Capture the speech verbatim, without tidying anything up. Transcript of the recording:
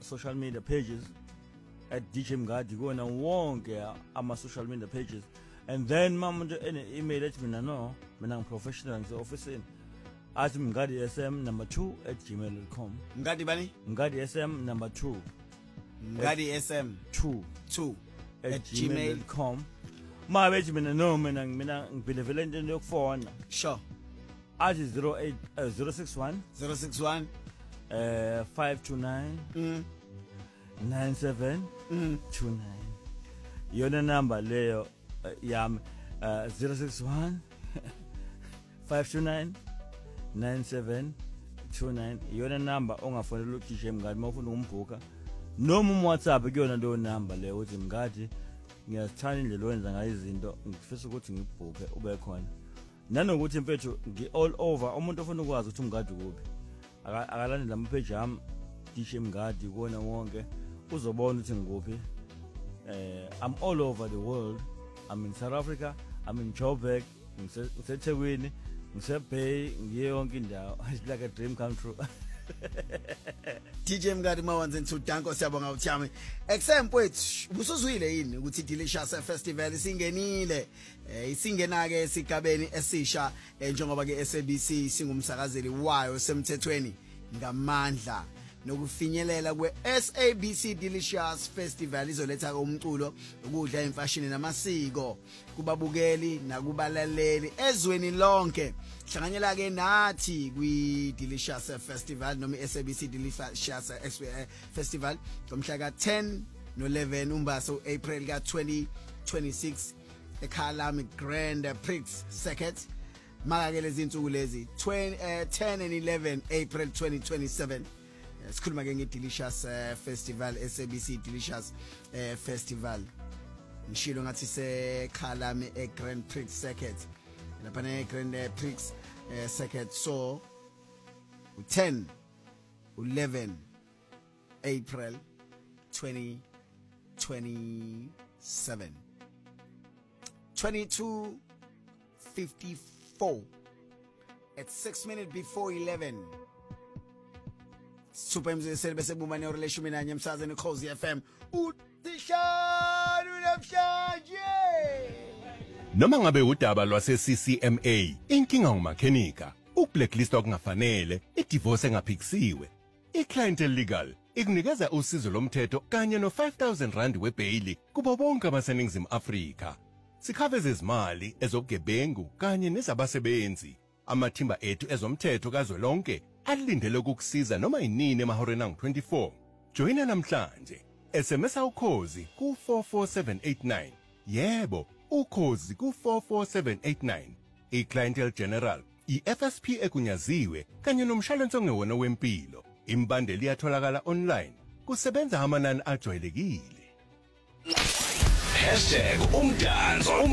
social media pages at D J Mngadi kuona wonke ama social media pages, and then mama nje ene email ethi mina no mina ngi professional ngise office athi Mngadi S M number two at gmail dot com. Mngadi bani? Mngadi S M number two. Mngadi S M two two at, at gmail dot com. Ma bethi mina no mina mina ngibelevele into yokufona. Sure. Athi zero eight zero six one zero six one uh five two nine mm nine seven mm two nine. Yona number leyo yami uh zero six one five two nine nine seven two nine. Yona number ongafonela D J Mngadi mawufuna ukumbuka noma um WhatsApp kuyona leyo number leyo uthi Mngadi ngiyazithanda indlela wenza ngayo izinto ngifisa ukuthi ngibhuke ube khona, nanokuthi mfethu ngi all over umuntu ofuna ukwazi ukuthi Mngadi kuphi akalande lama page ami D J Mngadi kuona wonke uzobona ukuthi ngikuphi. eh I'm all over the world. I'm in South Africa, I'm in Joburg, ngiseThekwini, ngiseBay, ngiye yonke indawo. It's like a dream come true. D J Mngadi mawanze ntsudanko siyabonga uthami. Example wethu ubusuzwile yini ukuthi Delicious Festival isingenile eh isingena ke esigabeni esisha njengoba ke S A B C singumsakazeli wayo semthethweni ngamandla nokufinyelela kwe S A B C Delicious Festival izoletha ke umculo ukudla imfashini namasiko kubabukeli nakubalaleli ezweni lonke. Hlanganyela ke nathi kwi Delicious Festival noma S A B C Delicious Festival ngomhla ka ten no eleven uMbaso April ka twenty twenty-six eKhalami Grand Prix Circuit. Maka ke lezi insuku lezi ten and eleven April twenty twenty-seven sikhuluma ke nge Delicious Festival, S A B C Delicious Festival. Ngishilo ngathi se Khalami e Grand Prix Circuit lapha ne Grand Prix Circuit. So ten eleven April twenty twenty-seven. twenty-two fifty-four at six minutes before eleven. Super mzesele bese bumane relation mina nyamsaze ne Khosi F M utishana namhlanje. Noma ngabe udaba lwase C C M A inkinga ngumakhenika ukublacklist okungafanele idivorce engaphikisiwe iClientele Legal ikunikeza usizo lomthetho kanye no five thousand rand webail kubo bonke abaseningizimu Afrika. Sikhave izimali ezobugebengu kanye nezabasebenzi. Amathimba ethu ezomthetho kazwelonke alindele ukukusiza noma inini emahoreni angu twenty-four. Joina namhlanje. S M S ukhozi ku four four seven eight nine. Yebo, ukhozi ku four four seven eight nine. iClientele General, iF S P ekunyaziwe kanye nomshwalense ongewona wempilo. Imbandeli iyatholakala online. Kusebenza amanani ajwayelekile. hashtag umdanso.